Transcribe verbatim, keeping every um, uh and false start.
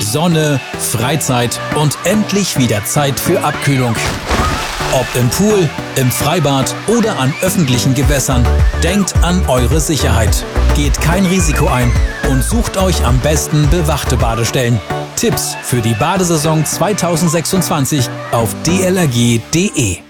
Sonne, Freizeit und endlich wieder Zeit für Abkühlung. Ob im Pool, im Freibad oder an öffentlichen Gewässern, denkt an eure Sicherheit. Geht kein Risiko ein und sucht euch am besten bewachte Badestellen. Tipps für die Badesaison zweitausendsechsundzwanzig auf d l r g punkt d e.